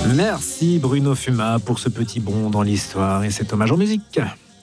Merci Bruno Fuma pour ce petit bond dans l'histoire et cet hommage en musique.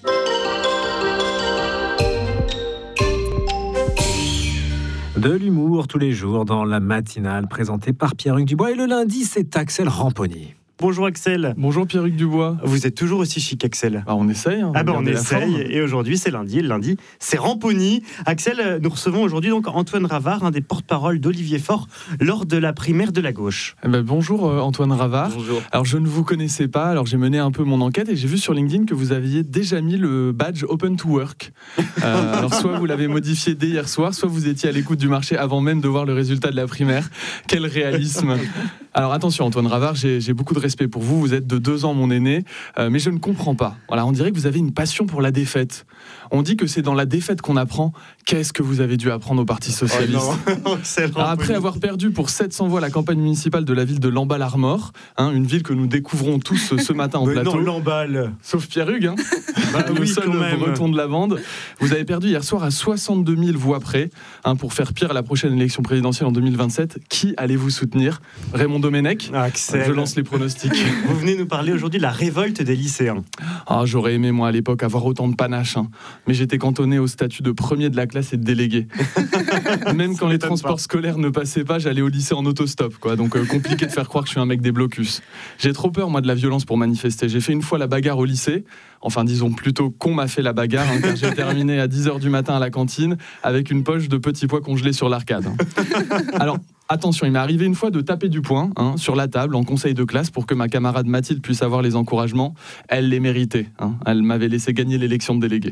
De l'humour tous les jours dans la matinale présentée par Pierre-Hugues Dubois. Et le lundi, c'est Axel Ramponi. Bonjour Axel. Bonjour Pierre-Hugues Dubois. Vous êtes toujours aussi chic Axel. On essaye. On essaye. Et aujourd'hui c'est lundi. Le lundi c'est Ramponi. Axel, nous recevons aujourd'hui donc Antoine Ravard, un des porte-parole d'Olivier Faure lors de la primaire de la gauche. Bonjour Antoine Ravard. Bonjour. Alors je ne vous connaissais pas, alors j'ai mené un peu mon enquête et j'ai vu sur LinkedIn que vous aviez déjà mis le badge Open to Work. Alors soit vous l'avez modifié dès hier soir, soit vous étiez à l'écoute du marché avant même de voir le résultat de la primaire. Quel réalisme. Alors attention Antoine Ravard, j'ai beaucoup de respect pour vous, vous êtes de 2 ans mon aîné, mais je ne comprends pas. Voilà, on dirait que vous avez une passion pour la défaite. On dit que c'est dans la défaite qu'on apprend. Qu'est-ce que vous avez dû apprendre au Parti Socialiste ? Après avoir perdu pour 700 voix la campagne municipale de la ville de Lamballe-Armor, une ville que nous découvrons tous ce matin en plateau. Non, Lamballe. Sauf Pierre-Hugues, le seul breton de la bande. Vous avez perdu hier soir à 62 000 voix près. Pour faire pire à la prochaine élection présidentielle en 2027, qui allez-vous soutenir ? Raymond Domenech ? Axel. Je lance les pronostics. Vous venez nous parler aujourd'hui de la révolte des lycéens. J'aurais aimé, moi, à l'époque, avoir autant de panache. Mais j'étais cantonné au statut de premier de la classe et de délégué. Même quand les transports scolaires ne passaient pas, j'allais au lycée en autostop. Donc compliqué de faire croire que je suis un mec des blocus. J'ai trop peur, moi, de la violence pour manifester. J'ai fait une fois la bagarre au lycée. Enfin, disons plutôt qu'on m'a fait la bagarre, car j'ai terminé à 10h du matin à la cantine avec une poche de petits pois congelés sur l'arcade. Alors, attention, il m'est arrivé une fois de taper du poing sur la table en conseil de classe pour que ma camarade Mathilde puisse avoir les encouragements. Elle les méritait. Elle m'avait laissé gagner l'élection de délégué.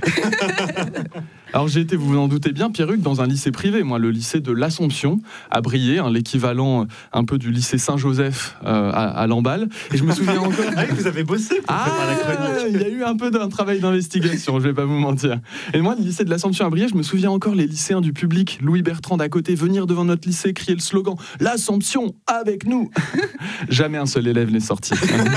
Alors j'ai été, vous vous en doutez bien, Pierre-Hugues, dans un lycée privé, moi, le lycée de l'Assomption, à Briey, l'équivalent un peu du lycée Saint-Joseph à Lamballe. Et je me souviens encore... Vous avez bossé pour préparer la chronique. Il y a eu un peu d'un travail d'investigation, je vais pas vous mentir. Et moi, le lycée de l'Assomption à Briey, je me souviens encore les lycéens du public, Louis Bertrand d'à côté, venir devant notre lycée, crier le slogan « L'Assomption, avec nous !» Jamais un seul élève n'est sorti.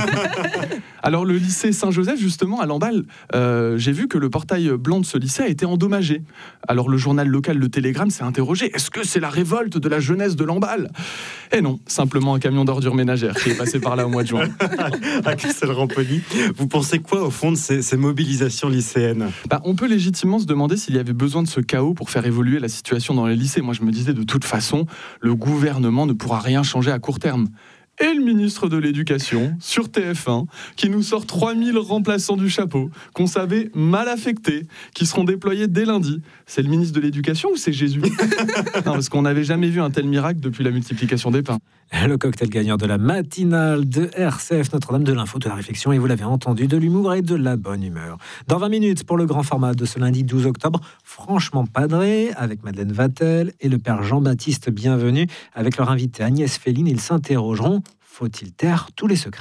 Alors le lycée Saint-Joseph, justement, à Lamballe, j'ai vu que le portail blanc de ce lycée a été endommagé. Alors le journal local Le Télégramme s'est interrogé, est-ce que c'est la révolte de la jeunesse de Lamballe ? Et non, simplement un camion d'ordures ménagères qui est passé par là au mois de juin. Axel Ramponi, vous pensez quoi au fond de ces mobilisations lycéennes ? On peut légitimement se demander s'il y avait besoin de ce chaos pour faire évoluer la situation dans les lycées. Moi je me disais de toute façon, le gouvernement ne pourra rien changer à court terme. Et le ministre de l'Éducation, sur TF1, qui nous sort 3000 remplaçants du chapeau, qu'on savait mal affectés, qui seront déployés dès lundi. C'est le ministre de l'Éducation ou c'est Jésus ? Non, parce qu'on n'avait jamais vu un tel miracle depuis la multiplication des pains. Le cocktail gagnant de la matinale de RCF, Notre-Dame de l'info, de la réflexion, et vous l'avez entendu, de l'humour et de la bonne humeur. Dans 20 minutes, pour le grand format de ce lundi 12 octobre, franchement padré, avec Madeleine Vatel et le père Jean-Baptiste Bienvenu, avec leur invité Agnès Féline. Ils s'interrogeront, faut-il taire tous les secrets ?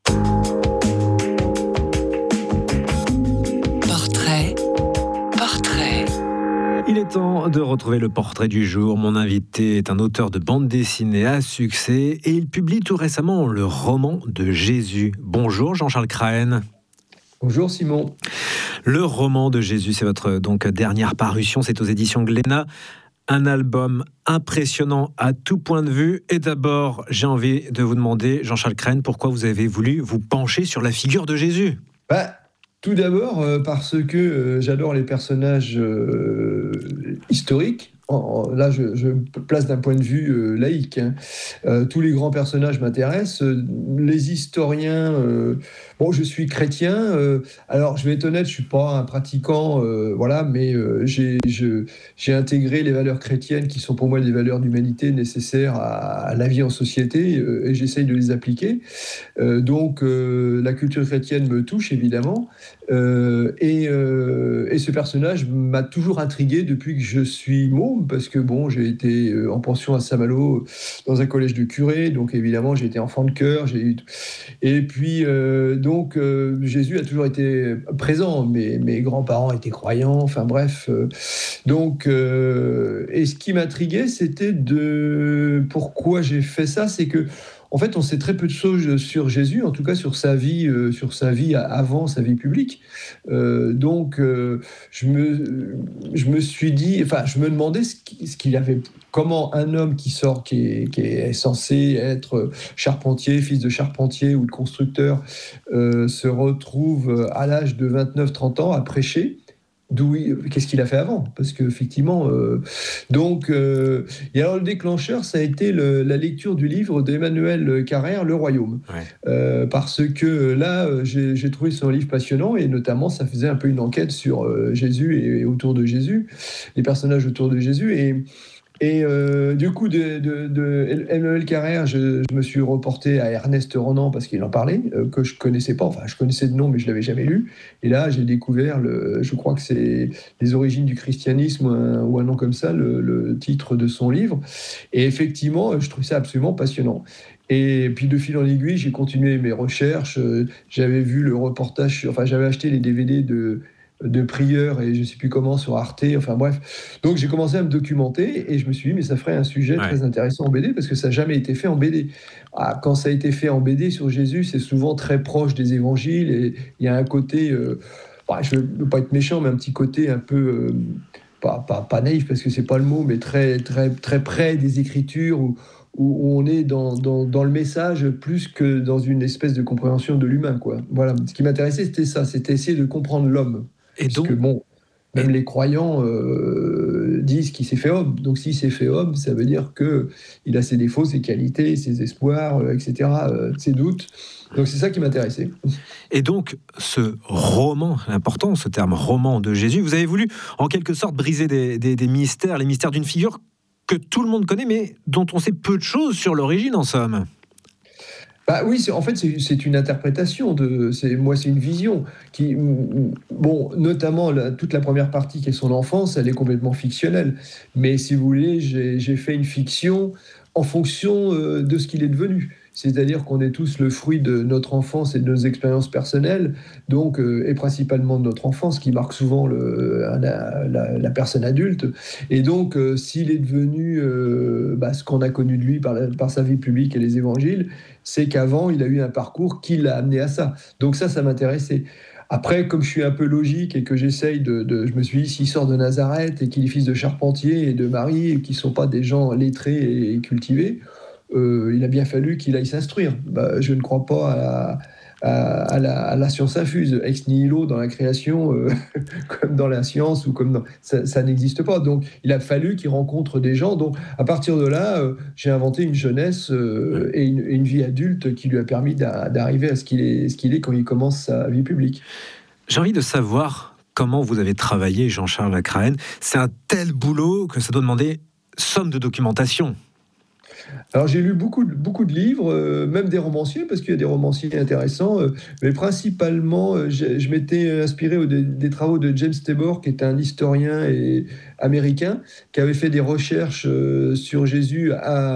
Portrait. Il est temps de retrouver le portrait du jour. Mon invité est un auteur de bande dessinée à succès et il publie tout récemment le roman de Jésus. Bonjour Jean-Charles Crahen. Bonjour Simon. Le roman de Jésus, c'est votre dernière parution, c'est aux éditions Glénat. Un album impressionnant à tout point de vue. Et d'abord, j'ai envie de vous demander, Jean-Charles Crahen, pourquoi vous avez voulu vous pencher sur la figure de Jésus ? Tout d'abord, parce que j'adore les personnages historiques. Là, je me place d'un point de vue laïque. Tous les grands personnages m'intéressent. Les historiens... je suis chrétien. Alors, je vais être honnête, je ne suis pas un pratiquant, mais j'ai intégré les valeurs chrétiennes qui sont pour moi des valeurs d'humanité nécessaires à la vie en société et j'essaye de les appliquer. Donc, la culture chrétienne me touche, évidemment. Et ce personnage m'a toujours intrigué depuis que je suis môme, parce que j'ai été en pension à Saint-Malo dans un collège de curés, donc évidemment j'ai été enfant de chœur, et puis Jésus a toujours été présent, mes grands-parents étaient croyants, enfin bref, et ce qui m'intriguait, c'était pourquoi j'ai fait ça, c'est que en fait, on sait très peu de choses sur Jésus, en tout cas sur sa vie avant sa vie publique. Donc, je me suis dit, enfin, je me demandais ce qu'il avait, comment un homme qui est censé être charpentier, fils de charpentier ou de constructeur, se retrouve à l'âge de 29-30 ans à prêcher. Qu'est-ce qu'il a fait avant? Parce qu'effectivement, et alors le déclencheur, ça a été la lecture du livre d'Emmanuel Carrère, Le Royaume. Ouais. Parce que là, j'ai trouvé son livre passionnant, et notamment, ça faisait un peu une enquête sur Jésus et autour de Jésus, les personnages autour de Jésus. Et du coup, de Emmanuel Carrère, je me suis reporté à Ernest Renan parce qu'il en parlait, que je connaissais pas. Enfin, je connaissais de nom, mais je l'avais jamais lu. Et là, j'ai découvert, je crois que c'est Les origines du christianisme ou un nom comme ça, le titre de son livre. Et effectivement, je trouve ça absolument passionnant. Et puis de fil en aiguille, j'ai continué mes recherches. J'avais vu le reportage, enfin j'avais acheté les DVD de Prieur et je ne sais plus comment sur Arte, enfin bref. Donc j'ai commencé à me documenter et je me suis dit mais ça ferait un sujet très intéressant en BD parce que ça n'a jamais été fait en BD. Quand ça a été fait en BD sur Jésus, c'est souvent très proche des évangiles et il y a un côté, je ne veux pas être méchant, mais un petit côté un peu, pas naïf parce que c'est pas le mot, mais très, très, très près des Écritures où on est dans le message plus que dans une espèce de compréhension de l'humain, quoi. Voilà, ce qui m'intéressait, c'était ça, c'était essayer de comprendre l'homme. Et donc, parce que bon, même les croyants disent qu'il s'est fait homme. Donc s'il s'est fait homme, ça veut dire qu'il a ses défauts, ses qualités, ses espoirs, etc., ses doutes. Donc c'est ça qui m'intéressait. Et donc, ce roman, important ce terme roman de Jésus, vous avez voulu en quelque sorte briser des mystères, les mystères d'une figure que tout le monde connaît, mais dont on sait peu de choses sur l'origine, en somme. Oui, en fait, c'est une interprétation, c'est une vision qui, bon, notamment toute la première partie qui est son enfance, elle est complètement fictionnelle. Mais si vous voulez, j'ai fait une fiction en fonction de ce qu'il est devenu. C'est-à-dire qu'on est tous le fruit de notre enfance et de nos expériences personnelles, donc, et principalement de notre enfance, qui marque souvent la personne adulte. Et donc, s'il est devenu ce qu'on a connu de lui par sa vie publique et les évangiles, c'est qu'avant, il a eu un parcours qui l'a amené à ça. Donc ça m'intéressait. Après, comme je suis un peu logique et que j'essaye je me suis dit, s'il sort de Nazareth et qu'il est fils de charpentier et de Marie, et qui ne sont pas des gens lettrés et cultivés, il a bien fallu qu'il aille s'instruire. Je ne crois pas à la science infuse, ex nihilo dans la création, comme dans la science, ou comme ça n'existe pas. Donc, il a fallu qu'il rencontre des gens. Donc, à partir de là, j'ai inventé une jeunesse et une vie adulte qui lui a permis d'arriver à ce qu'il est quand il commence sa vie publique. J'ai envie de savoir comment vous avez travaillé, Jean-Charles Lacrahen. C'est un tel boulot que ça doit demander somme de documentation. Alors j'ai lu beaucoup de livres, même des romanciers, parce qu'il y a des romanciers intéressants, mais principalement je m'étais inspiré des travaux de James Tabor, qui est un historien américain, qui avait fait des recherches sur Jésus,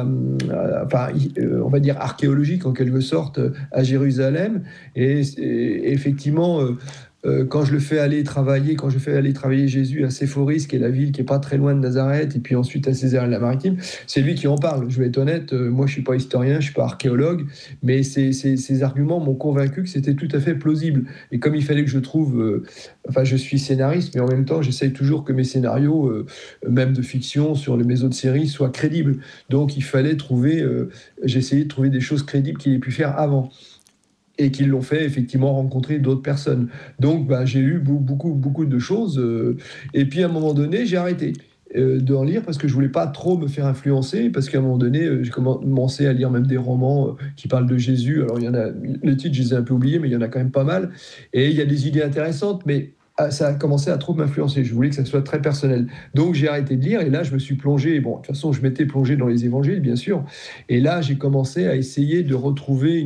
on va dire archéologiques en quelque sorte, à Jérusalem, et effectivement... quand je fais aller travailler Jésus à Séphoris, qui est la ville qui est pas très loin de Nazareth, et puis ensuite à Césarea-la-Maritime, c'est lui qui en parle. Je vais être honnête, moi je suis pas historien, je suis pas archéologue, mais ces arguments m'ont convaincu que c'était tout à fait plausible. Et comme il fallait que je trouve, je suis scénariste, mais en même temps j'essaye toujours que mes scénarios, même de fiction sur mes autres séries, soient crédibles. Donc il fallait j'essayais de trouver des choses crédibles qu'il ait pu faire avant, et qui l'ont fait effectivement rencontrer d'autres personnes. Donc j'ai lu beaucoup de choses, et puis à un moment donné, j'ai arrêté d'en lire parce que je voulais pas trop me faire influencer, parce qu'à un moment donné, j'ai commencé à lire même des romans qui parlent de Jésus. Alors il y en a, les titres, je les ai un peu oubliés, mais il y en a quand même pas mal, et il y a des idées intéressantes, mais ça a commencé à trop m'influencer. Je voulais que ça soit très personnel. Donc j'ai arrêté de lire, et là je me suis plongé, de toute façon je m'étais plongé dans les évangiles, bien sûr, et là j'ai commencé à essayer de retrouver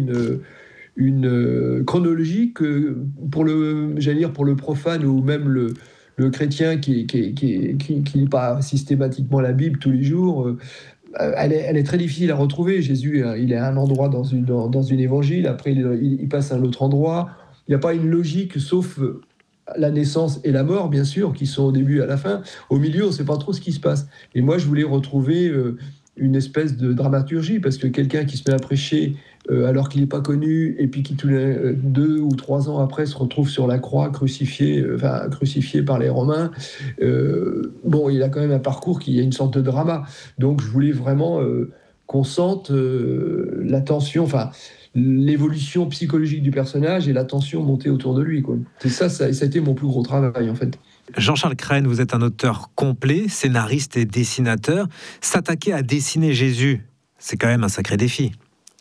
une chronologie que pour le profane, ou même le chrétien qui lit pas systématiquement la Bible tous les jours, elle est très difficile à retrouver. Jésus, il est à un endroit dans une évangile, après il passe à un autre endroit. Il n'y a pas une logique, sauf la naissance et la mort, bien sûr, qui sont au début et à la fin. Au milieu, on ne sait pas trop ce qui se passe. Et moi, je voulais retrouver une espèce de dramaturgie, parce que quelqu'un qui se met à prêcher alors qu'il n'est pas connu, et puis qui 2 ou 3 ans après se retrouve sur la croix crucifié par les Romains, il a quand même un parcours qui a une sorte de drama. Donc je voulais vraiment qu'on sente la tension, l'évolution psychologique du personnage et la tension montée autour de lui, quoi. C'est ça a été mon plus gros travail, en fait. Jean-Charles Crène, vous êtes un auteur complet, scénariste et dessinateur. S'attaquer à dessiner Jésus, c'est quand même un sacré défi.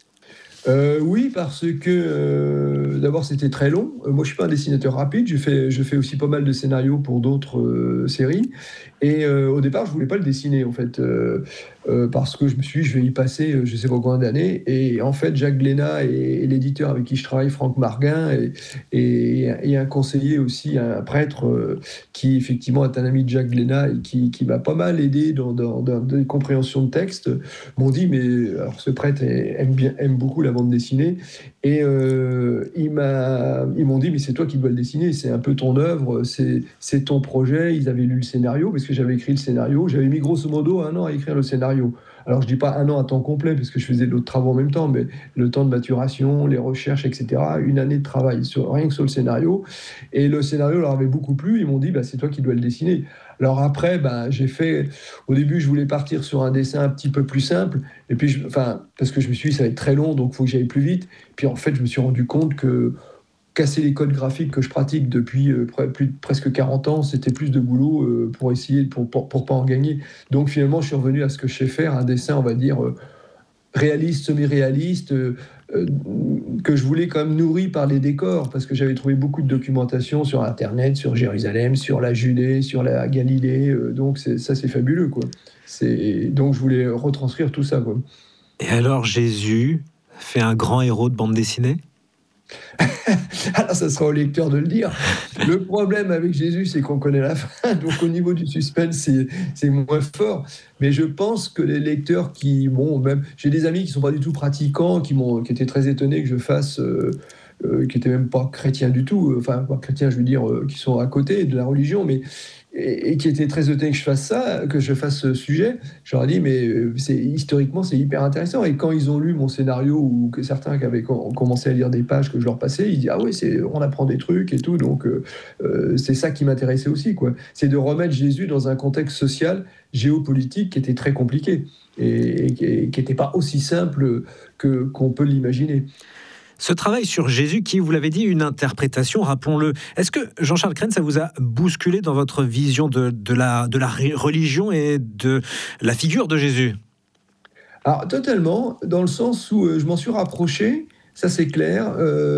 Oui, parce que d'abord c'était très long. Moi, je suis pas un dessinateur rapide. Je fais aussi pas mal de scénarios pour d'autres séries. Et au départ, je voulais pas le dessiner, en fait, parce que je me suis dit, je vais y passer je sais pas combien d'années. Et en fait, Jacques Glénat et l'éditeur avec qui je travaille, Franck Marguin, et un conseiller aussi, un prêtre qui effectivement est un ami de Jacques Glénat et qui m'a pas mal aidé dans des compréhensions de texte, m'ont dit, mais alors ce prêtre aime beaucoup la bande dessinée, et ils m'ont dit, mais c'est toi qui dois le dessiner, c'est un peu ton œuvre, c'est ton projet. Ils avaient lu le scénario, parce que j'avais écrit le scénario, j'avais mis grosso modo 1 an à écrire le scénario. Alors je dis pas 1 an à temps complet, parce que je faisais d'autres travaux en même temps, mais le temps de maturation, les recherches, etc., 1 année de travail rien que sur le scénario. Et le scénario leur avait beaucoup plu, ils m'ont dit, c'est toi qui dois le dessiner. Alors après, j'ai fait... Au début, je voulais partir sur un dessin un petit peu plus simple, et puis, parce que je me suis dit, ça va être très long, donc il faut que j'aille plus vite. Puis en fait, je me suis rendu compte que casser les codes graphiques que je pratique depuis presque 40 ans, c'était plus de boulot pour essayer, pour pas en gagner. Donc finalement, je suis revenu à ce que je sais faire, un dessin, on va dire, réaliste, semi-réaliste, que je voulais quand même nourri par les décors, parce que j'avais trouvé beaucoup de documentation sur Internet, sur Jérusalem, sur la Judée, sur la Galilée, donc ça c'est fabuleux, quoi. Donc je voulais retranscrire tout ça, quoi. Et alors Jésus fait un grand héros de bande dessinée ? Alors, ça sera au lecteur de le dire. Le problème avec Jésus, c'est qu'on connaît la fin. Donc, au niveau du suspense, c'est moins fort. Mais je pense que les lecteurs même j'ai des amis qui ne sont pas du tout pratiquants, qui étaient très étonnés que je fasse, qui n'étaient même pas chrétiens du tout. Enfin, pas chrétiens, je veux dire, qui sont à côté de la religion, mais et qui étaient très étonnés que je fasse ce sujet. Je leur ai dit, mais historiquement, c'est hyper intéressant. Et quand ils ont lu mon scénario, ou que certains qui avaient commencé à lire des pages que je leur passais, ils disent, ah oui, on apprend des trucs et tout. Donc, c'est ça qui m'intéressait aussi, quoi. C'est de remettre Jésus dans un contexte social, géopolitique, qui était très compliqué et qui n'était pas aussi simple qu'on peut l'imaginer. Ce travail sur Jésus, qui, vous l'avez dit, une interprétation, rappelons-le. Est-ce que, Jean-Charles Crène, ça vous a bousculé dans votre vision de la religion et de la figure de Jésus ? Alors, totalement, dans le sens où je m'en suis rapproché, ça c'est clair.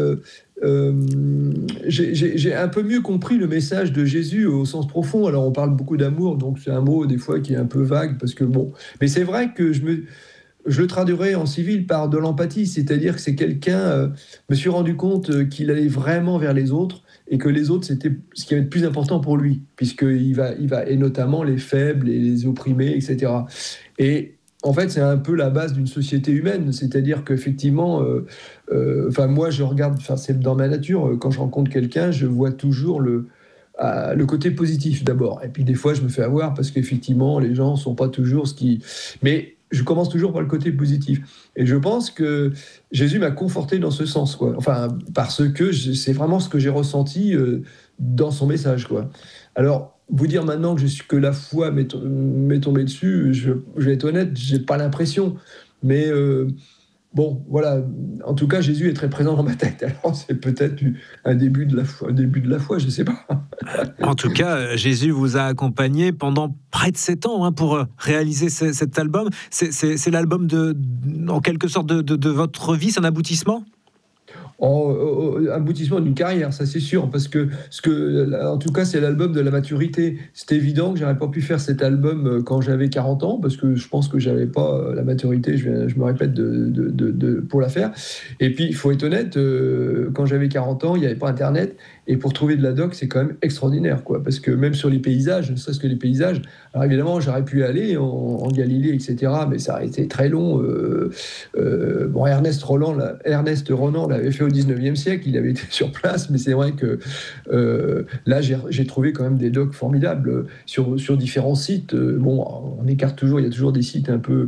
J'ai un peu mieux compris le message de Jésus au sens profond. Alors, on parle beaucoup d'amour, donc c'est un mot, des fois, qui est un peu vague, parce que Mais c'est vrai que je le traduirais en civil par de l'empathie, c'est-à-dire que c'est quelqu'un, me suis rendu compte qu'il allait vraiment vers les autres, et que les autres, c'était ce qui avait de plus important pour lui, puisqu'il va, et notamment les faibles, et les opprimés, etc. Et en fait, c'est un peu la base d'une société humaine, c'est-à-dire qu'effectivement, moi, je regarde, c'est dans ma nature, quand je rencontre quelqu'un, je vois toujours le côté positif d'abord, et puis des fois, je me fais avoir, parce qu'effectivement, les gens ne sont pas toujours ce qui... Mais je commence toujours par le côté positif. Et je pense que Jésus m'a conforté dans ce sens, quoi. Enfin, parce que c'est vraiment ce que j'ai ressenti dans son message, quoi. Alors, vous dire maintenant que la foi m'est tombée dessus, je vais être honnête, j'ai pas l'impression. Mais voilà. En tout cas, Jésus est très présent dans ma tête. Alors, c'est peut-être un début de la foi, je sais pas. En tout cas, Jésus vous a accompagné pendant près de 7 ans pour réaliser cet album. C'est l'album en quelque sorte de votre vie, c'est un aboutissement ? Aboutissement d'une carrière, ça c'est sûr, parce que en tout cas, c'est l'album de la maturité. C'est évident que j'aurais pas pu faire cet album quand j'avais 40 ans, parce que je pense que j'avais pas la maturité, je me répète, pour la faire. Et puis, il faut être honnête, quand j'avais 40 ans, il n'y avait pas Internet, et pour trouver de la doc, c'est quand même extraordinaire, quoi, parce que même sur les paysages, ne serait-ce que les paysages, alors évidemment, j'aurais pu aller en Galilée, etc., mais ça aurait été très long. Ernest Renan l'avait fait au 19e siècle, il avait été sur place, mais c'est vrai que là, j'ai trouvé quand même des docs formidables sur différents sites. On écarte toujours, il y a toujours des sites un peu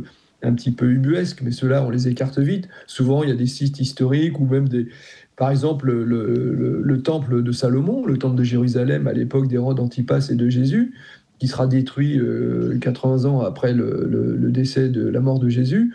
un petit peu ubuesques, mais ceux-là, on les écarte vite. Souvent, il y a des sites historiques ou même par exemple, le temple de Salomon, le temple de Jérusalem à l'époque d'Hérode Antipas et de Jésus, qui sera détruit 80 ans après le décès de la mort de Jésus.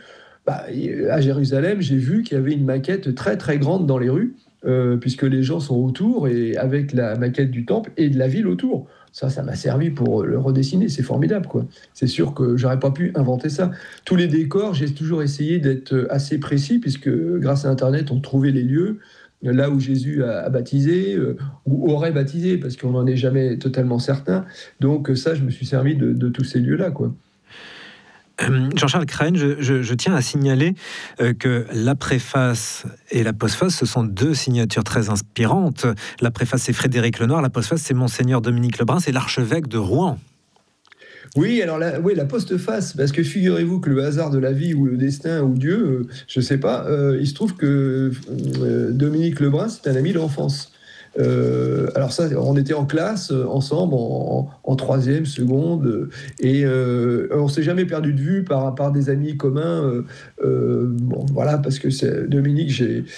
À Jérusalem, j'ai vu qu'il y avait une maquette très très grande dans les rues, puisque les gens sont autour, et avec la maquette du temple et de la ville autour. Ça m'a servi pour le redessiner, c'est formidable, quoi. C'est sûr que j'aurais pas pu inventer ça. Tous les décors, j'ai toujours essayé d'être assez précis, puisque grâce à Internet, on trouvait les lieux, là où Jésus a baptisé, ou aurait baptisé, parce qu'on n'en est jamais totalement certain. Donc ça, je me suis servi de tous ces lieux-là, quoi. Jean-Charles Craen, je tiens à signaler que la préface et la postface, ce sont deux signatures très inspirantes. La préface, c'est Frédéric Lenoir, la postface, c'est Monseigneur Dominique Lebrun, c'est l'archevêque de Rouen. Oui, alors la postface, parce que figurez-vous que le hasard de la vie ou le destin ou Dieu, je ne sais pas, il se trouve que Dominique Lebrun, c'est un ami d'enfance. Alors ça, on était en classe ensemble en troisième, seconde, et on s'est jamais perdu de vue par des amis communs. Voilà, parce que Dominique,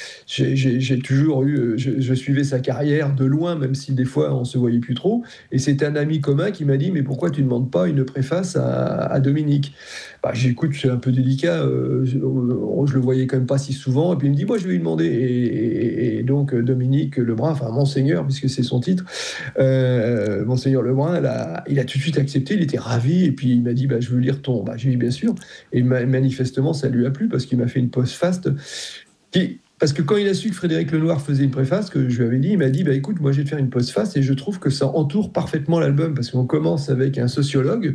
j'ai toujours eu, je suivais sa carrière de loin, même si des fois on se voyait plus trop. Et c'était un ami commun qui m'a dit: mais pourquoi tu ne demandes pas une préface à Dominique? J'écoute, c'est un peu délicat, je le voyais quand même pas si souvent, et puis il me dit: moi je vais lui demander, et donc Dominique Lebrun, enfin Monseigneur, puisque c'est son titre, Monseigneur Lebrun, il a tout de suite accepté, il était ravi, et puis il m'a dit: je veux lire ton... J'ai dit: bien sûr, et manifestement ça lui a plu, parce qu'il m'a fait une postface parce que quand il a su que Frédéric Lenoir faisait une préface, que je lui avais dit, il m'a dit: écoute, moi je vais te faire une postface, et je trouve que ça entoure parfaitement l'album, parce qu'on commence avec un sociologue,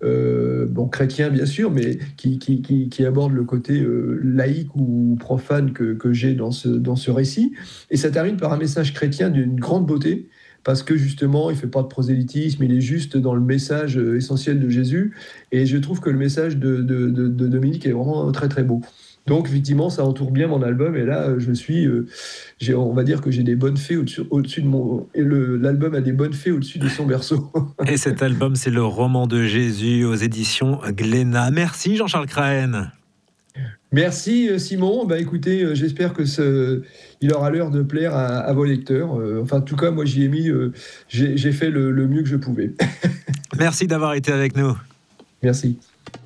chrétien bien sûr, mais qui aborde le côté laïque ou profane que j'ai dans ce récit, et ça termine par un message chrétien d'une grande beauté, parce que justement, il ne fait pas de prosélytisme, il est juste dans le message essentiel de Jésus, et je trouve que le message de Dominique est vraiment très très beau. Donc, effectivement, ça entoure bien mon album. Et là, on va dire que j'ai des bonnes fées au-dessus de mon... Et l'album a des bonnes fées au-dessus de son berceau. Et cet album, c'est le roman de Jésus aux éditions Glénat. Merci Jean-Charles Craen. Merci Simon. Écoutez, j'espère que il aura l'heure de plaire à vos lecteurs. En tout cas, moi, j'y ai mis... j'ai fait le mieux que je pouvais. Merci d'avoir été avec nous. Merci.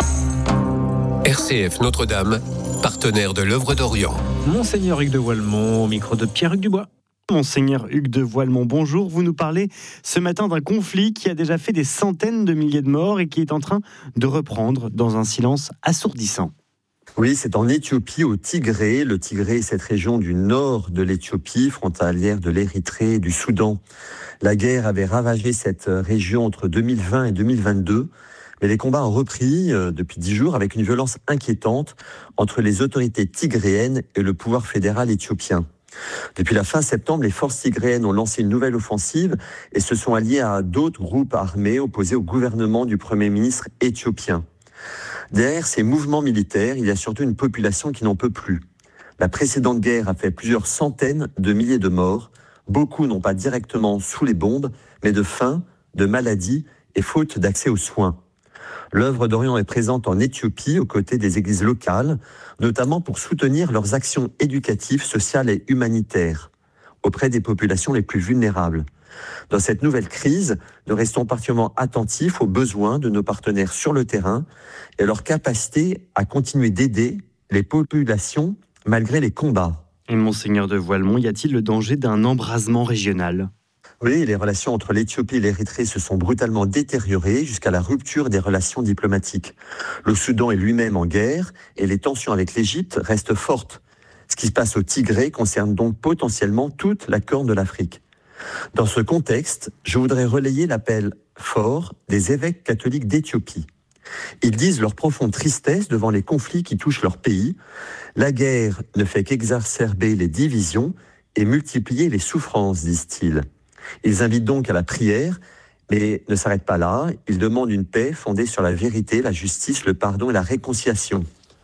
RCF Notre-Dame, partenaire de l'œuvre d'Orient. Monseigneur Hugues de Voilemont, au micro de Pierre-Hugues Dubois. Monseigneur Hugues de Voilemont, bonjour. Vous nous parlez ce matin d'un conflit qui a déjà fait des centaines de milliers de morts et qui est en train de reprendre dans un silence assourdissant. Oui, c'est en Éthiopie, au Tigré. Le Tigré est cette région du nord de l'Éthiopie, frontalière de l'Érythrée et du Soudan. La guerre avait ravagé cette région entre 2020 et 2022. Mais les combats ont repris depuis 10 jours avec une violence inquiétante entre les autorités tigréennes et le pouvoir fédéral éthiopien. Depuis la fin septembre, les forces tigréennes ont lancé une nouvelle offensive et se sont alliées à d'autres groupes armés opposés au gouvernement du Premier ministre éthiopien. Derrière ces mouvements militaires, il y a surtout une population qui n'en peut plus. La précédente guerre a fait plusieurs centaines de milliers de morts. Beaucoup n'ont pas directement sous les bombes, mais de faim, de maladies et faute d'accès aux soins. L'œuvre d'Orient est présente en Éthiopie aux côtés des églises locales, notamment pour soutenir leurs actions éducatives, sociales et humanitaires auprès des populations les plus vulnérables. Dans cette nouvelle crise, nous restons particulièrement attentifs aux besoins de nos partenaires sur le terrain et à leur capacité à continuer d'aider les populations malgré les combats. Et Monseigneur de Voilemont, y a-t-il le danger d'un embrasement régional ? Oui, les relations entre l'Éthiopie et l'Érythrée se sont brutalement détériorées jusqu'à la rupture des relations diplomatiques. Le Soudan est lui-même en guerre et les tensions avec l'Égypte restent fortes. Ce qui se passe au Tigré concerne donc potentiellement toute la Corne de l'Afrique. Dans ce contexte, je voudrais relayer l'appel fort des évêques catholiques d'Éthiopie. Ils disent leur profonde tristesse devant les conflits qui touchent leur pays. La guerre ne fait qu'exacerber les divisions et multiplier les souffrances, disent-ils. Ils invitent donc à la prière, mais ne s'arrêtent pas là. Ils demandent une paix fondée sur la vérité, la justice, le pardon et la réconciliation.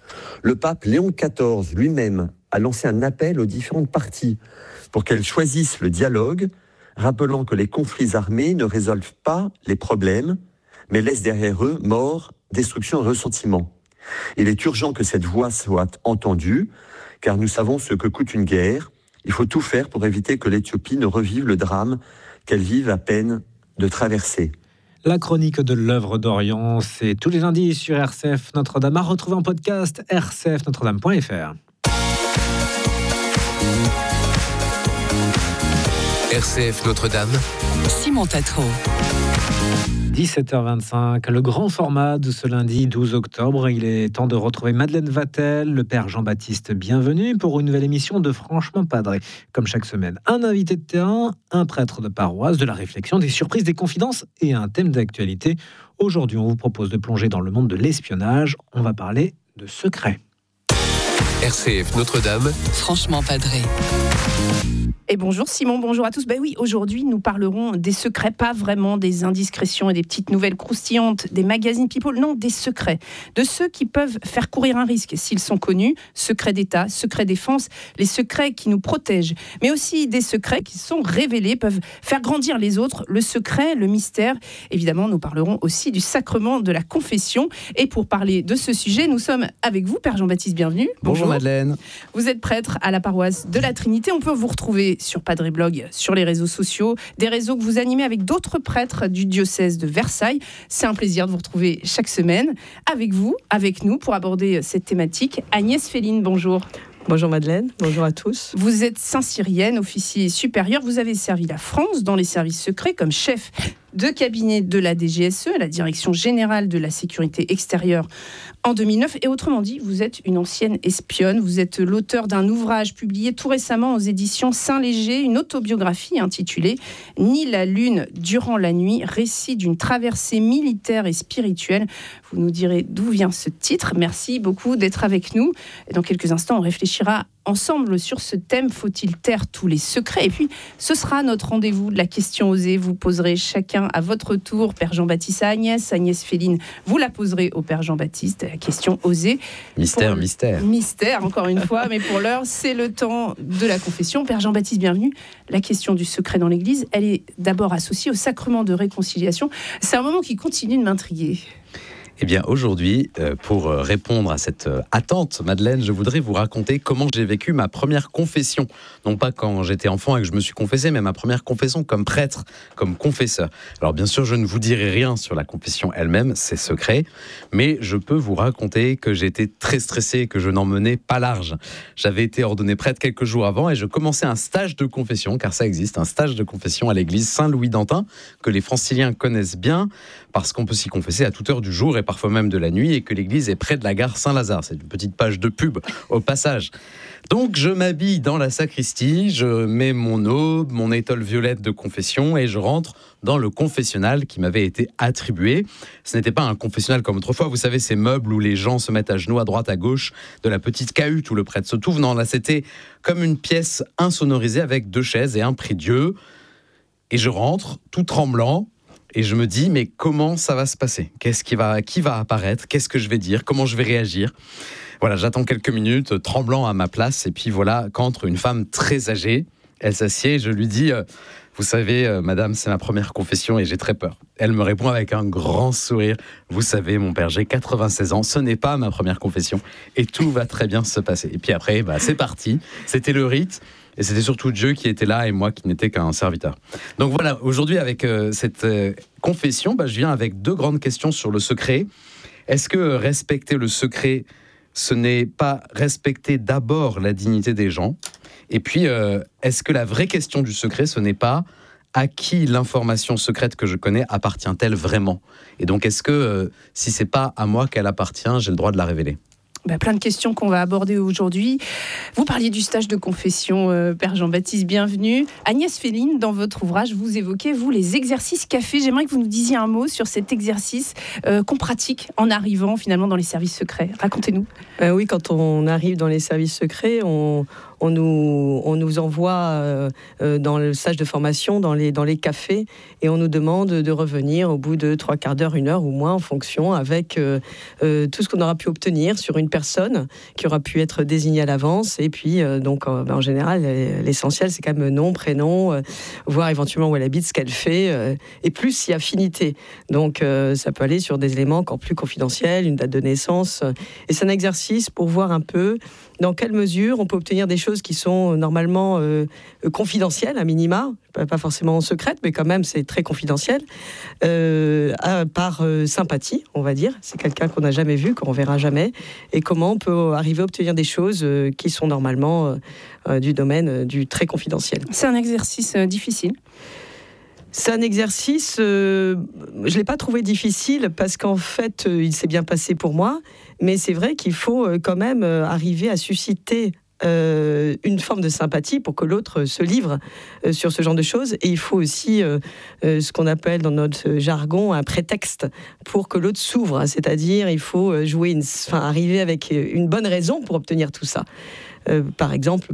Le pape Léon XIV lui-même a lancé un appel aux différentes parties pour qu'elles choisissent le dialogue, rappelant que les conflits armés ne résolvent pas les problèmes, mais laissent derrière eux mort, destruction et ressentiment. Il est urgent que cette voix soit entendue, car nous savons ce que coûte une guerre. Il faut tout faire pour éviter que l'Éthiopie ne revive le drame qu'elle vive à peine de traverser. La chronique de l'œuvre d'Orient, c'est tous les lundis sur RCF Notre-Dame, à retrouver en podcast rcfnotredame.fr. RCF Notre-Dame, Simon Tatro. 17h25, le grand format de ce lundi 12 octobre. Il est temps de retrouver Madeleine Vatel, le père Jean-Baptiste Bienvenu pour une nouvelle émission de Franchement Padré. Comme chaque semaine, un invité de terrain, un prêtre de paroisse, de la réflexion, des surprises, des confidences et un thème d'actualité. Aujourd'hui, on vous propose de plonger dans le monde de l'espionnage. On va parler de secrets. RCF Notre-Dame, Franchement Padré. Et bonjour Simon, bonjour à tous. Ben oui, aujourd'hui nous parlerons des secrets, pas vraiment des indiscrétions et des petites nouvelles croustillantes des magazines People, non, des secrets, de ceux qui peuvent faire courir un risque s'ils sont connus, secrets d'État, secrets défense, les secrets qui nous protègent, mais aussi des secrets qui sont révélés, peuvent faire grandir les autres, le secret, le mystère. Évidemment, nous parlerons aussi du sacrement de la confession. Et pour parler de ce sujet, nous sommes avec vous, Père Jean-Baptiste Bienvenu. Bonjour Madeleine. Vous êtes prêtre à la paroisse de la Trinité. On peut vous retrouver sur Padré Blog, sur les réseaux sociaux, des réseaux que vous animez avec d'autres prêtres du diocèse de Versailles. C'est un plaisir de vous retrouver chaque semaine avec vous, avec nous, pour aborder cette thématique. Agnès Féline, bonjour. Bonjour Madeleine, bonjour à tous. Vous êtes Saint-Cyrienne, officier supérieur. Vous avez servi la France dans les services secrets comme chef de cabinet de la DGSE, la Direction Générale de la Sécurité Extérieure, en 2009. Et autrement dit, vous êtes une ancienne espionne. Vous êtes l'auteur d'un ouvrage publié tout récemment aux éditions Saint-Léger, une autobiographie intitulée « Ni la lune durant la nuit, récit d'une traversée militaire et spirituelle ». Vous nous direz d'où vient ce titre. Merci beaucoup d'être avec nous. Et dans quelques instants, on réfléchira ensemble sur ce thème. Faut-il taire tous les secrets ? Et puis, ce sera notre rendez-vous de la question osée. Vous poserez chacun à votre tour, Père Jean-Baptiste à Agnès. Agnès Féline, vous la poserez au Père Jean-Baptiste. La question osée. Mystère. Mystère, encore une fois. Mais pour l'heure, c'est le temps de la confession. Père Jean-Baptiste, bienvenue. La question du secret dans l'Église, elle est d'abord associée au sacrement de réconciliation. C'est un moment qui continue de m'intriguer. Eh bien, aujourd'hui, pour répondre à cette attente, Madeleine, je voudrais vous raconter comment j'ai vécu ma première confession. Non pas quand j'étais enfant et que je me suis confessé, mais ma première confession comme prêtre, comme confesseur. Alors, bien sûr, je ne vous dirai rien sur la confession elle-même, c'est secret, mais je peux vous raconter que j'étais très stressé et que je n'en menais pas large. J'avais été ordonné prêtre quelques jours avant et je commençais un stage de confession, car ça existe, un stage de confession à l'église Saint-Louis-d'Antin, que les franciliens connaissent bien, parce qu'on peut s'y confesser à toute heure du jour et parfois même de la nuit, et que l'église est près de la gare Saint-Lazare. C'est une petite page de pub au passage. Donc je m'habille dans la sacristie, je mets mon aube, mon étole violette de confession et je rentre dans le confessionnal qui m'avait été attribué. Ce n'était pas un confessionnal comme autrefois, vous savez, ces meubles où les gens se mettent à genoux à droite à gauche de la petite cahute où le prêtre se trouve. Non, là c'était comme une pièce insonorisée avec 2 chaises et un prie-dieu. Et je rentre tout tremblant. Et je me dis, mais comment ça va se passer ? Qui va apparaître ? Qu'est-ce que je vais dire ? Comment je vais réagir ? Voilà, j'attends quelques minutes, tremblant à ma place. Et puis voilà, qu'entre une femme très âgée, elle s'assied et je lui dis, vous savez, madame, c'est ma première confession et j'ai très peur. Elle me répond avec un grand sourire, vous savez, mon père, j'ai 96 ans, ce n'est pas ma première confession et tout va très bien se passer. Et puis après, c'est parti, c'était le rite. Et c'était surtout Dieu qui était là et moi qui n'étais qu'un serviteur. Donc voilà, aujourd'hui avec cette confession, je viens avec 2 grandes questions sur le secret. Est-ce que respecter le secret, ce n'est pas respecter d'abord la dignité des gens ? Et puis, est-ce que la vraie question du secret, ce n'est pas à qui l'information secrète que je connais appartient-elle vraiment ? Et donc, est-ce que si c'est pas à moi qu'elle appartient, j'ai le droit de la révéler ? Plein de questions qu'on va aborder aujourd'hui. Vous parliez du stage de confession, Père Jean-Baptiste, bienvenue. Agnès Féline, dans votre ouvrage, vous évoquez, vous, les exercices café. J'aimerais que vous nous disiez un mot sur cet exercice qu'on pratique en arrivant finalement dans les services secrets. Racontez-nous. Oui, quand on arrive dans les services secrets, on on nous envoie dans le stage de formation, dans les cafés, et on nous demande de revenir au bout de 3 quarts d'heure, 1 heure ou moins, en fonction, avec tout ce qu'on aura pu obtenir sur une personne qui aura pu être désignée à l'avance. Et puis, en général, l'essentiel, c'est quand même nom, prénom, voir éventuellement où elle habite, ce qu'elle fait, et plus si affinité. Donc, ça peut aller sur des éléments encore plus confidentiels, une date de naissance. Et c'est un exercice pour voir un peu dans quelle mesure on peut obtenir des choses qui sont normalement confidentielles, à minima, pas forcément secrètes, mais quand même c'est très confidentiel, par sympathie, on va dire. C'est quelqu'un qu'on n'a jamais vu, qu'on ne verra jamais, et comment on peut arriver à obtenir des choses qui sont normalement du domaine du très confidentiel. C'est un exercice difficile. C'est un exercice, je ne l'ai pas trouvé difficile parce qu'en fait, il s'est bien passé pour moi, mais c'est vrai qu'il faut quand même arriver à susciter une forme de sympathie pour que l'autre se livre sur ce genre de choses. Et il faut aussi ce qu'on appelle dans notre jargon un prétexte pour que l'autre s'ouvre. C'est-à-dire, il faut arriver avec une bonne raison pour obtenir tout ça. Par exemple,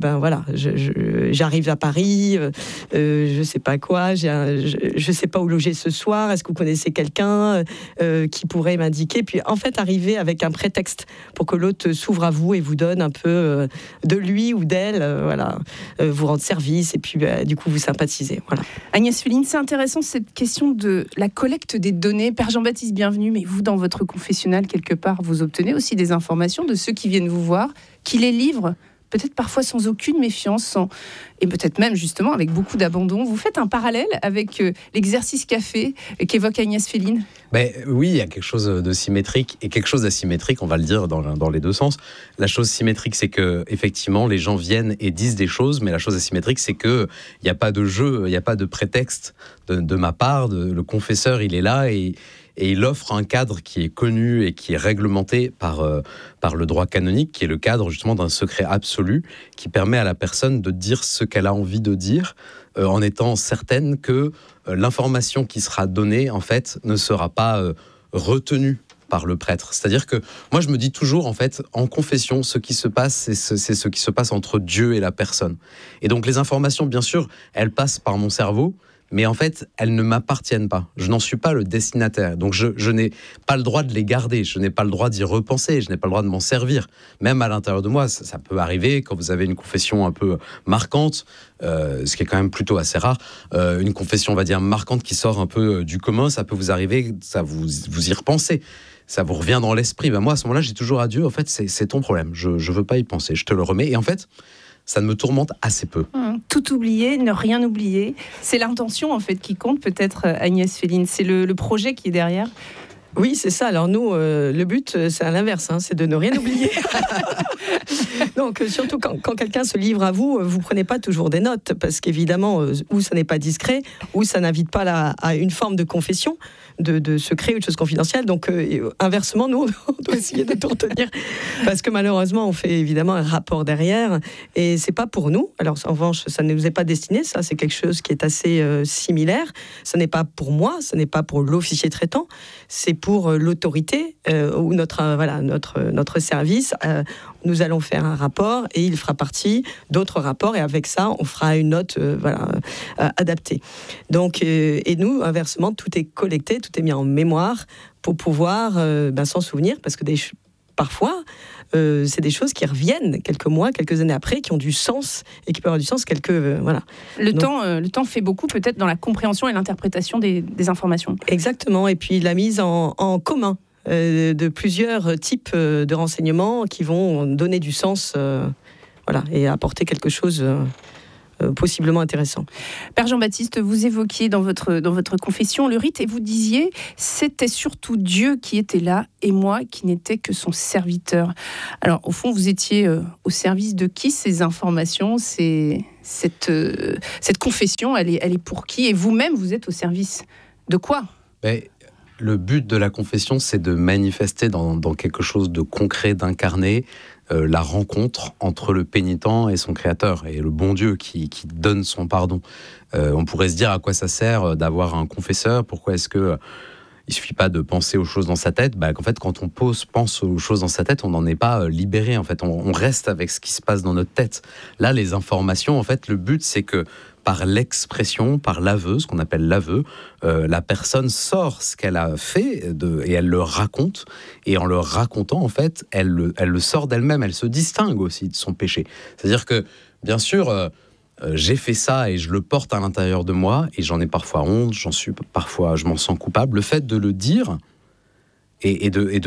j'arrive à Paris, je sais pas quoi, je sais pas où loger ce soir, est-ce que vous connaissez quelqu'un qui pourrait m'indiquer? Puis en fait, arriver avec un prétexte pour que l'autre s'ouvre à vous et vous donne un peu de lui ou d'elle, vous rendre service et puis du coup vous sympathisez. Voilà. Agnès Féline, c'est intéressant cette question de la collecte des données. Père Jean-Baptiste, bienvenue, mais vous, dans votre confessionnal, quelque part, vous obtenez aussi des informations de ceux qui viennent vous voir, qui les livrent peut-être parfois sans aucune méfiance, et peut-être même justement avec beaucoup d'abandon. Vous faites un parallèle avec l'exercice café qu'évoque Agnès Féline? Oui, il y a quelque chose de symétrique et quelque chose d'asymétrique, on va le dire dans les deux sens. La chose symétrique, c'est que effectivement les gens viennent et disent des choses, mais la chose asymétrique, c'est que il n'y a pas de jeu, il n'y a pas de prétexte de ma part. Le confesseur, il est là et il offre un cadre qui est connu et qui est réglementé par le droit canonique, qui est le cadre justement d'un secret absolu, qui permet à la personne de dire ce qu'elle a envie de dire, en étant certaine que l'information qui sera donnée, en fait, ne sera pas retenue par le prêtre. C'est-à-dire que moi, je me dis toujours, en fait, en confession, ce qui se passe, c'est ce qui se passe entre Dieu et la personne. Et donc, les informations, bien sûr, elles passent par mon cerveau, mais en fait, elles ne m'appartiennent pas. Je n'en suis pas le destinataire. Donc, je n'ai pas le droit de les garder. Je n'ai pas le droit d'y repenser. Je n'ai pas le droit de m'en servir. Même à l'intérieur de moi, ça peut arriver quand vous avez une confession un peu marquante, ce qui est quand même plutôt assez rare. Une confession, on va dire, marquante qui sort un peu du commun, ça peut vous arriver, ça vous y repensez. Ça vous revient dans l'esprit. Moi, à ce moment-là, j'ai toujours à Dieu, en fait, c'est ton problème. Je ne veux pas y penser. Je te le remets. Et en fait, ça ne me tourmente assez peu. Tout oublier, ne rien oublier. C'est l'intention, en fait, qui compte, peut-être, Agnès Féline. C'est le projet qui est derrière. Oui, c'est ça. Alors nous, le but, c'est à l'inverse, c'est de ne rien oublier. Donc, surtout quand quelqu'un se livre à vous, vous prenez pas toujours des notes, parce qu'évidemment, ou ça n'est pas discret, ou ça n'invite pas à une forme de confession, de secret ou de choses confidentielles. Donc, inversement, nous, on doit essayer de tout retenir, parce que malheureusement, on fait évidemment un rapport derrière, et c'est pas pour nous. Alors, en revanche, ça ne nous est pas destiné. Ça, c'est quelque chose qui est assez similaire. Ce n'est pas pour moi, ce n'est pas pour l'officier traitant, c'est pour l'autorité ou notre service. Nous allons faire un rapport et il fera partie d'autres rapports, et avec ça, on fera une note adaptée. Donc, et nous, inversement, tout est collecté, tout est mis en mémoire pour pouvoir s'en souvenir, parce que parfois, c'est des choses qui reviennent quelques mois, quelques années après, qui ont du sens et qui peuvent avoir du sens Le temps fait beaucoup, peut-être, dans la compréhension et l'interprétation des informations. Exactement, et puis la mise en commun de plusieurs types de renseignements qui vont donner du sens et apporter quelque chose possiblement intéressant. Père Jean-Baptiste, vous évoquiez dans votre confession le rite, et vous disiez c'était surtout Dieu qui était là et moi qui n'étais que son serviteur. Alors au fond, vous étiez au service de qui, ces informations, cette confession, elle est pour qui? Et vous-même, vous êtes au service de quoi? Le but de la confession, c'est de manifester dans quelque chose de concret, d'incarné, la rencontre entre le pénitent et son créateur, et le bon Dieu qui donne son pardon. On pourrait se dire à quoi ça sert d'avoir un confesseur, pourquoi est-ce que il suffit pas de penser aux choses dans sa tête, qu'en fait, quand on pense aux choses dans sa tête, on n'en est pas libéré. En fait, on reste avec ce qui se passe dans notre tête. Là, les informations, en fait, le but, c'est que par l'expression, par l'aveu, ce qu'on appelle l'aveu, la personne sort ce qu'elle a fait et elle le raconte. Et en le racontant, en fait, elle le sort d'elle-même. Elle se distingue aussi de son péché. C'est-à-dire que, bien sûr, j'ai fait ça et je le porte à l'intérieur de moi et j'en ai parfois honte, parfois je m'en sens coupable. Le fait de le dire et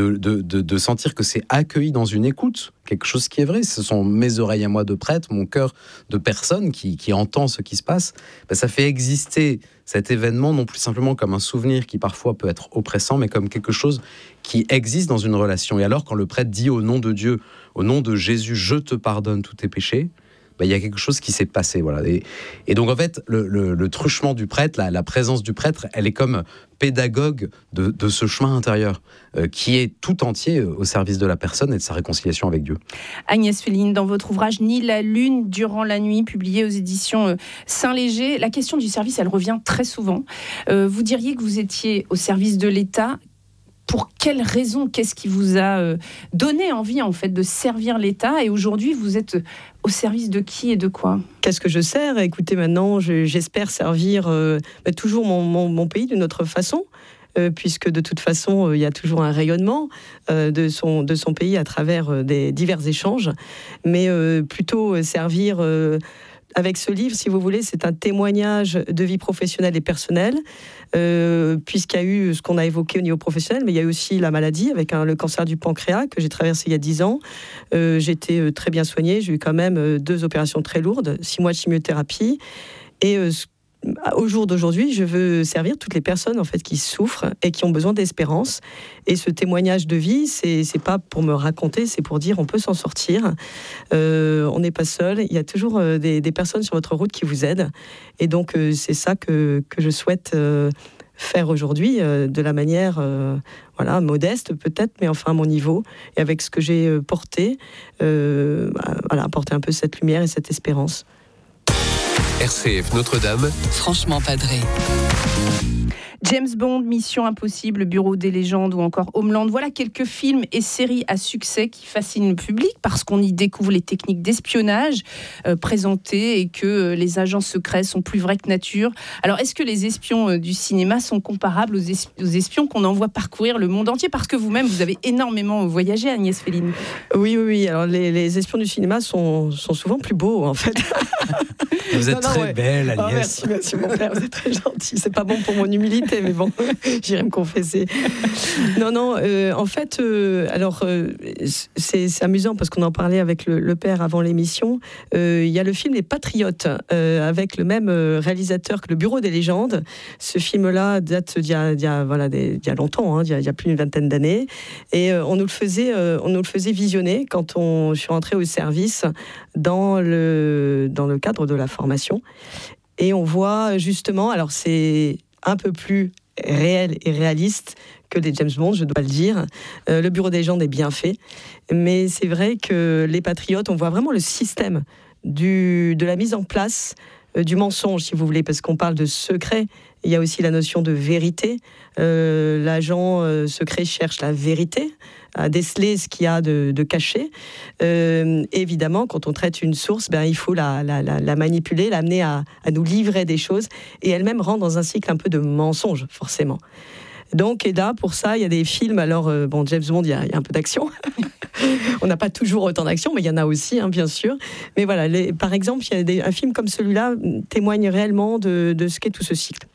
de sentir que c'est accueilli dans une écoute, quelque chose qui est vrai, ce sont mes oreilles à moi de prêtre, mon cœur de personne qui entend ce qui se passe, ça fait exister cet événement non plus simplement comme un souvenir qui parfois peut être oppressant, mais comme quelque chose qui existe dans une relation. Et alors quand le prêtre dit au nom de Dieu, au nom de Jésus, je te pardonne tous tes péchés, il y a quelque chose qui s'est passé. Voilà. Et donc, en fait, le truchement du prêtre, la présence du prêtre, elle est comme pédagogue de ce chemin intérieur qui est tout entier au service de la personne et de sa réconciliation avec Dieu. Agnès Féline, dans votre ouvrage « Ni la lune durant la nuit », publié aux éditions Saint-Léger, la question du service, elle revient très souvent. Vous diriez que vous étiez au service de l'État. Pour quelles raisons? Qu'est-ce qui vous a donné envie en fait de servir l'État? Et aujourd'hui, vous êtes au service de qui et de quoi? Qu'est-ce que je sers? Écoutez, maintenant, j'espère servir toujours mon pays d'une autre façon. Puisque de toute façon, il y a toujours un rayonnement de son pays à travers des divers échanges. Mais plutôt servir... Avec ce livre, si vous voulez, c'est un témoignage de vie professionnelle et personnelle, puisqu'il y a eu ce qu'on a évoqué au niveau professionnel, mais il y a eu aussi la maladie avec le cancer du pancréas que j'ai traversé il y a 10 ans. J'ai été très bien soignée, j'ai eu quand même 2 opérations très lourdes, 6 mois de chimiothérapie. Et au jour d'aujourd'hui, je veux servir toutes les personnes en fait qui souffrent et qui ont besoin d'espérance. Et ce témoignage de vie, c'est pas pour me raconter, c'est pour dire on peut s'en sortir. On n'est pas seul. Il y a toujours des personnes sur votre route qui vous aident. Et donc c'est ça que je souhaite faire aujourd'hui de la manière modeste peut-être, mais enfin à mon niveau et avec ce que j'ai porté, apporter un peu cette lumière et cette espérance. RCF Notre-Dame. Franchement padré. James Bond, Mission Impossible, Bureau des légendes ou encore Homeland. Voilà quelques films et séries à succès qui fascinent le public parce qu'on y découvre les techniques d'espionnage présentées et que les agents secrets sont plus vrais que nature. Alors, est-ce que les espions du cinéma sont comparables aux espions qu'on envoie parcourir le monde entier? Parce que vous-même, vous avez énormément voyagé, Agnès Féline. Oui. Alors, les espions du cinéma sont souvent plus beaux, en fait. Vous êtes très belle, Agnès. Oh, merci, mon père, vous êtes très gentil. C'est pas bon pour mon humilité, mais bon, j'irai me confesser. En fait, c'est amusant parce qu'on en parlait avec le père avant l'émission. Il y a le film Les Patriotes, avec le même réalisateur que Le Bureau des légendes. Ce film-là date d'il y a longtemps, il y a plus d'une vingtaine d'années. Et on nous le faisait visionner quand je suis rentrée au service dans le cadre de la formation. Et on voit justement, alors c'est un peu plus réel et réaliste que les James Bond, je dois le dire. Le Bureau des légendes est bien fait. Mais c'est vrai que les Patriotes, on voit vraiment le système de la mise en place du mensonge, si vous voulez, parce qu'on parle de secret. Il y a aussi la notion de vérité. L'agent secret cherche la vérité, à déceler ce qu'il y a de caché. Évidemment, quand on traite une source, il faut la manipuler, l'amener à nous livrer des choses, et elle-même rentre dans un cycle un peu de mensonge, forcément. Donc, et là, pour ça, il y a des films. Alors, James Bond, il y a un peu d'action. On n'a pas toujours autant d'action, mais il y en a aussi, bien sûr. Mais voilà, par exemple, un film comme celui-là témoigne réellement de ce qu'est tout ce cycle.